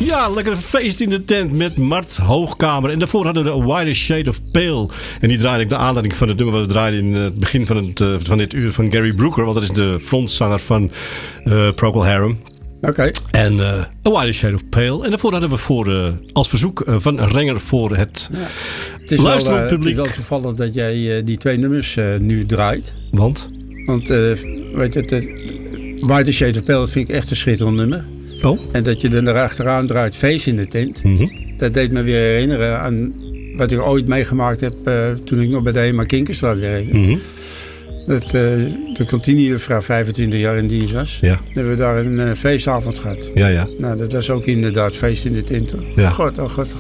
Ja, lekker feest in de tent met Mart Hoogkamer. En daarvoor hadden we A Wider Shade of Pale. En die draaide ik naar aanleiding van het nummer wat we draaiden in het begin van dit uur van Gary Brooker. Want dat is de frontzanger van Procol Harum. Oké. En A Wider Shade of Pale. En daarvoor hadden we als verzoek van Renger voor het luisterend publiek. Het is wel toevallig dat jij die twee nummers nu draait. Want weet je, Wider Shade of Pale vind ik echt een schitterend nummer. Oh. En dat je er achteraan draait, Feest in de tent. Mm-hmm. Dat deed me weer herinneren aan wat ik ooit meegemaakt heb toen ik nog bij de HEMA Kinkerstraat werkte. Mm-hmm. Dat de kantinejuffrouw 25 jaar in dienst was. Ja. Dan hebben we daar een feestavond gehad. Ja. Nou, dat was ook inderdaad Feest in de tent. Ja. God.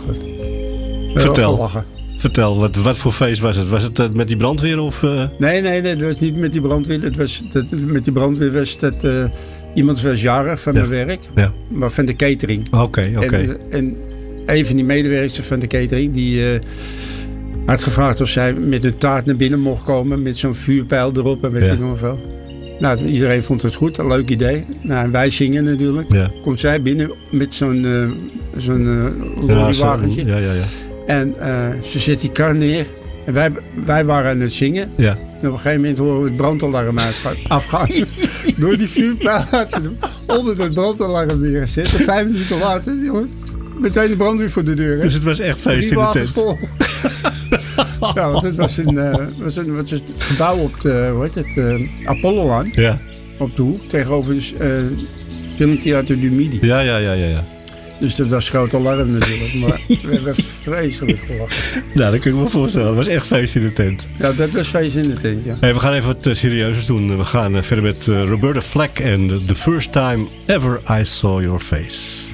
Vertel, wat voor feest was het? Was het met die brandweer? Of, Nee, dat was niet met die brandweer. Met die brandweer was dat iemand was jarig van mijn werk. Ja. Maar van de catering. Oké. En een van die medewerkers van de catering, die had gevraagd of zij met een taart naar binnen mocht komen. Met zo'n vuurpijl erop en weet ik nog wel. Nou, iedereen vond het goed, een leuk idee. Nou, en wij zingen natuurlijk. Ja. Komt zij binnen met zo'n lorrywagentje. Ja. En ze zet die kar neer. En wij waren aan het zingen. Ja. En op een gegeven moment horen we het brandalarm afgaan. Door die vuurpijl had ze onder het brandalarm neergezet. En 5 minuten later, jongen, meteen de brandweer voor de deur. Hè? Dus het was echt feest in de tent. Vol. Ja, want het was het gebouw op de Apollolaan. Ja. Op de hoek, tegenover het filmtheater du Midi. Ja. Dus dat was groot alarm natuurlijk. Maar we hebben vreselijk gelachen. Nou, dat kun ik me voorstellen. Het was echt feest in de tent. Ja, dat was feest in de tent, ja. Hey, we gaan even wat serieus doen. We gaan verder met Roberta Flack en The First Time Ever I Saw Your Face.